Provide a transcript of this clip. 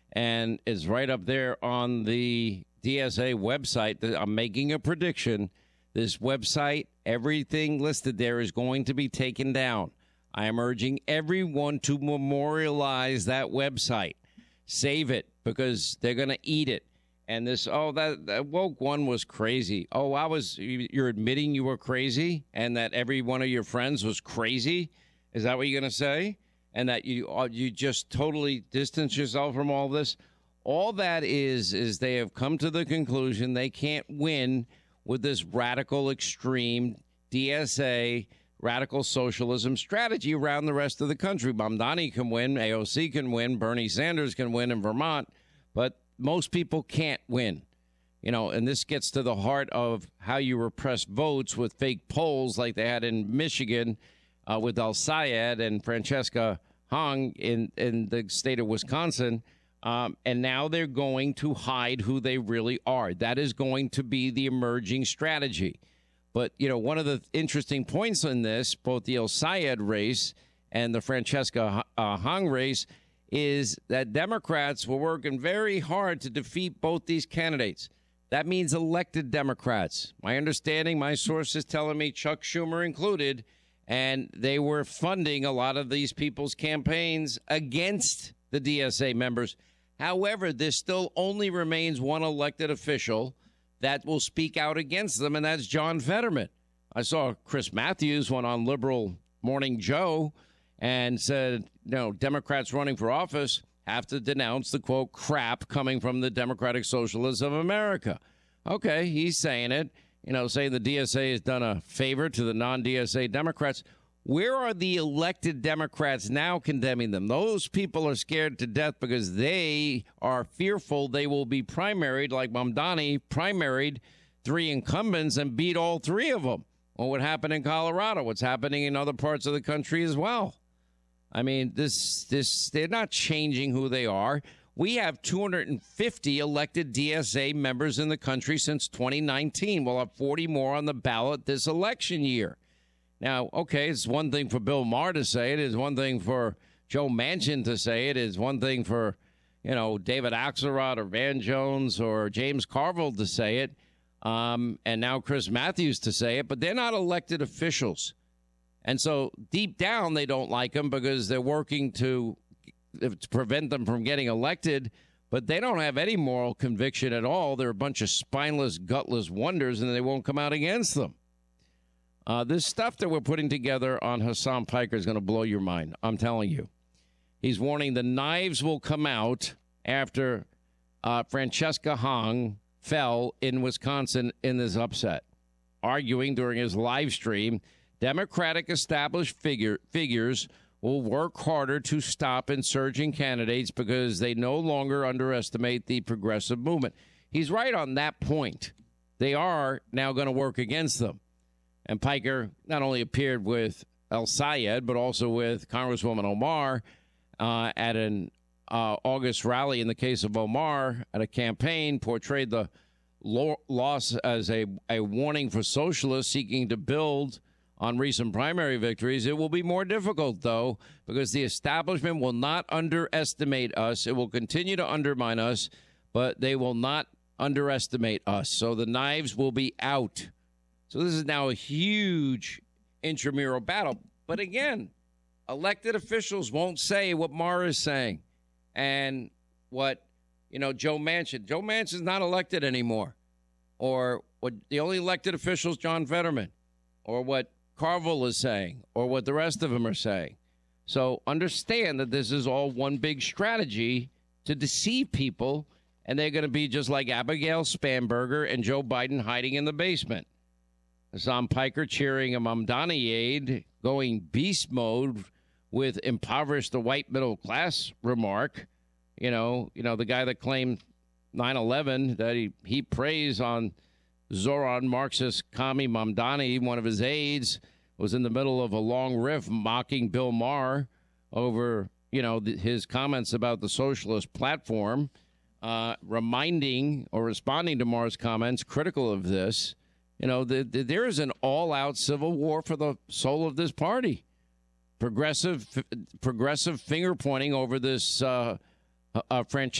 and it's right up there on the DSA website. I'm making a prediction. This website, everything listed there is going to be taken down. I am urging everyone to memorialize that website. Save it, because they're going to eat it. And that woke one was crazy. You're admitting you were crazy and that every one of your friends was crazy? Is that what you're going to say? And that you just totally distance yourself from all this? All that is they have come to the conclusion they can't win with this radical extreme DSA radical socialism strategy around the rest of the country. Mamdani can win, AOC can win, Bernie Sanders can win in Vermont, but most people can't win. And this gets to the heart of how you repress votes with fake polls like they had in Michigan with El-Sayed and Francesca Hong in the state of Wisconsin. And now they're going to hide who they really are. That is going to be the emerging strategy. But, one of the interesting points in this, both the El-Sayed race and the Francesca Hong race, is that Democrats were working very hard to defeat both these candidates. That means elected Democrats. My understanding, my sources telling me, Chuck Schumer included, and they were funding a lot of these people's campaigns against the DSA members. However, there still only remains one elected official that will speak out against them, and that's John Fetterman. I saw Chris Matthews went on Liberal Morning Joe and said, Democrats running for office have to denounce the, quote, crap coming from the Democratic Socialists of America. Okay, he's saying it, saying the DSA has done a favor to the non-DSA Democrats. Where are the elected Democrats now condemning them? Those people are scared to death because they are fearful they will be primaried, like Mamdani primaried 3 incumbents and beat all 3 of them. Well, what happened in Colorado? What's happening in other parts of the country as well? I mean, they're not changing who they are. We have 250 elected DSA members in the country since 2019. We'll have 40 more on the ballot this election year. Now, okay, it's one thing for Bill Maher to say it. It's one thing for Joe Manchin to say it. It's one thing for, David Axelrod or Van Jones or James Carville to say it. And now Chris Matthews to say it. But they're not elected officials. And so deep down, they don't like them because they're working to prevent them from getting elected. But they don't have any moral conviction at all. They're a bunch of spineless, gutless wonders, and they won't come out against them. This stuff that we're putting together on Hassan Piker is going to blow your mind. I'm telling you. He's warning the knives will come out after Francesca Hong fell in Wisconsin in this upset, arguing during his live stream, Democratic established figures will work harder to stop insurgent candidates because they no longer underestimate the progressive movement. He's right on that point. They are now going to work against them. And Piker not only appeared with El-Sayed, but also with Congresswoman Omar at an August rally in the case of Omar at a campaign, portrayed the loss as a warning for socialists seeking to build on recent primary victories. It will be more difficult, though, because the establishment will not underestimate us. It will continue to undermine us, but they will not underestimate us. So the knives will be out. So this is now a huge intramural battle. But again, elected officials won't say what Maher is saying and what, Joe Manchin. Joe Manchin's not elected anymore. Or what the only elected official is John Fetterman. Or what Carville is saying. Or what the rest of them are saying. So understand that this is all one big strategy to deceive people. And they're going to be just like Abigail Spanberger and Joe Biden hiding in the basement. Hassan Piker cheering a Mamdani aide, going beast mode with impoverish the white middle class remark. The guy that claimed 9/11 that he praised on Zoran Marxist commie Mamdani, one of his aides, was in the middle of a long riff mocking Bill Maher over, his comments about the socialist platform, reminding or responding to Maher's comments critical of this. There is an all-out civil war for the soul of this party. Progressive finger-pointing over this franchise.